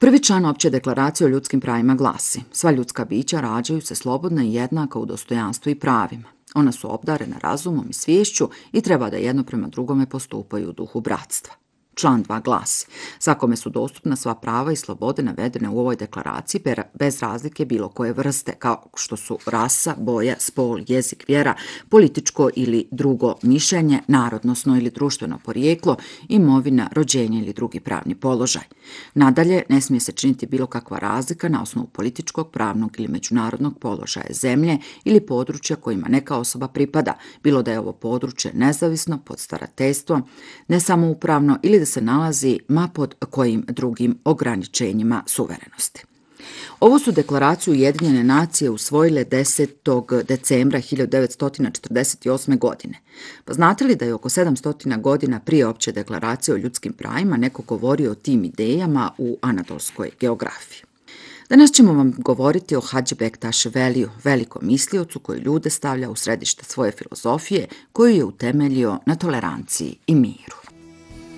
Prvi član opće deklaracije o ljudskim pravima glasi: sva ljudska bića rađaju se slobodna i jednaka u dostojanstvu i pravima. Ona su obdarena razumom i sviješću i treba da jedno prema drugome postupaju u duhu bratstva. Član 2 glasi: svakome su dostupna sva prava i slobode navedene u ovoj deklaraciji bez razlike bilo koje vrste, kao što su rasa, boja, spol, jezik, vjera, političko ili drugo mišljenje, narodnosno ili društveno porijeklo, imovina, rođenje ili drugi pravni položaj. Nadalje, ne smije se činiti bilo kakva razlika na osnovu političkog, pravnog ili međunarodnog položaja zemlje ili područja kojima neka osoba pripada, bilo da je ovo područje nezavisno, pod starateljstvom, nesamoupravno ili da se nalazi pod kojim drugim ograničenjima suverenosti. Ovu su deklaraciju Ujedinjene nacije usvojile 10. decembra 1948. godine. Pa znate li da je oko 700 godina prije opće deklaracije o ljudskim pravima neko govorio o tim idejama u anadolskoj geografiji? Danas ćemo vam govoriti o Hadži Bektaš Veliju, velikom misliocu koji ljude stavlja u središte svoje filozofije, koju je utemeljio na toleranciji i miru.